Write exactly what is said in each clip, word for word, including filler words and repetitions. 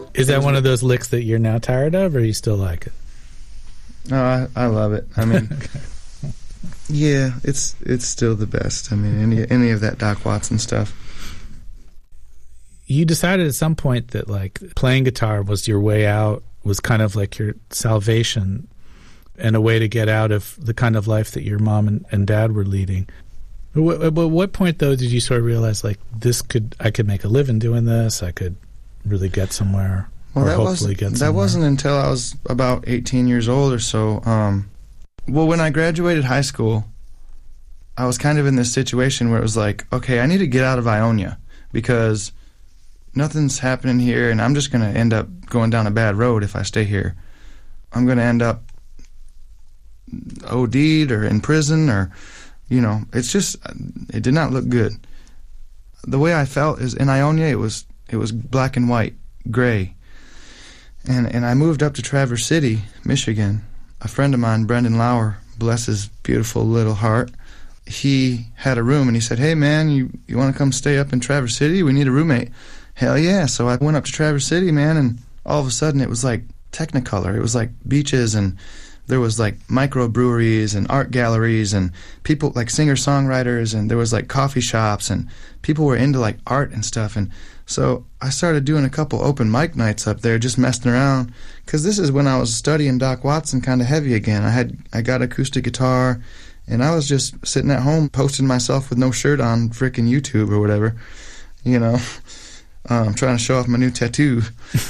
Is that one of those licks that you're now tired of, or you still like it? No, I, I love it. I mean, yeah, it's it's still the best. I mean, any any of that Doc Watson stuff. You decided at some point that like playing guitar was your way out, was kind of like your salvation and a way to get out of the kind of life that your mom and, and dad were leading. But at what point, though, did you sort of realize, like, this could, I could make a living doing this, I could really get somewhere, well, or that hopefully was, get somewhere? That wasn't until I was about eighteen years old or so. Um, well, when I graduated high school, I was kind of in this situation where it was like, okay, I need to get out of Ionia because nothing's happening here, and I'm just going to end up going down a bad road if I stay here. I'm going to end up O D'd or in prison, or, you know, it's just, it did not look good. The way I felt is in Ionia, it was it was black and white, gray. And and I moved up to Traverse City, Michigan. A friend of mine, Brendan Lauer, bless his beautiful little heart, he had a room, and he said, hey, man, you, you want to come stay up in Traverse City? We need a roommate. Hell yeah. So I went up to Traverse City, man, and all of a sudden it was like Technicolor. It was like beaches, and there was like microbreweries and art galleries and people like singer-songwriters, and there was like coffee shops, and people were into like art and stuff. And so I started doing a couple open mic nights up there, just messing around, because this is when I was studying Doc Watson kind of heavy again. I had I got acoustic guitar, and I was just sitting at home posting myself with no shirt on frickin' YouTube or whatever, you know. Um, trying to show off my new tattoo.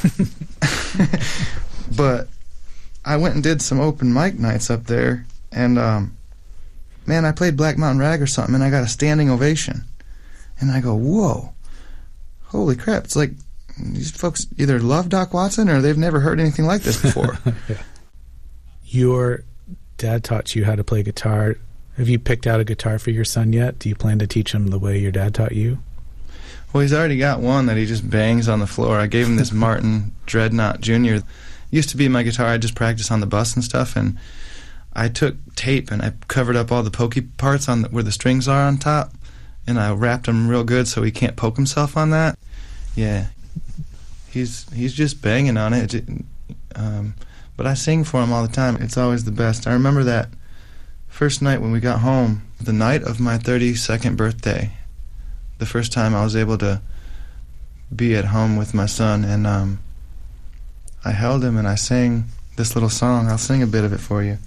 But I went and did some open mic nights up there, and um, man, I played Black Mountain Rag or something, and I got a standing ovation. And I go, whoa, holy crap. It's like these folks either love Doc Watson or they've never heard anything like this before. Yeah. Your dad taught you how to play guitar. Have you picked out a guitar for your son yet? Do you plan to teach him the way your dad taught you? Well, he's already got one that he just bangs on the floor. I gave him this Martin Dreadnought Junior Used to be my guitar. I just practice on the bus and stuff, and I took tape and I covered up all the pokey parts on the, where the strings are on top, and I wrapped them real good so he can't poke himself on that. Yeah, he's he's just banging on it. Um, but I sing for him all the time. It's always the best. I remember that first night when we got home, the night of my thirty-second birthday, the first time I was able to be at home with my son, and um, I held him and I sang this little song. I'll sing a bit of it for you.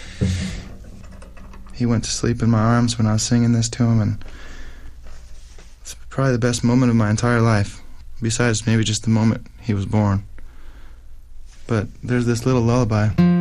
He went to sleep in my arms when I was singing this to him, and it's probably the best moment of my entire life, besides maybe just the moment he was born. But there's this little lullaby.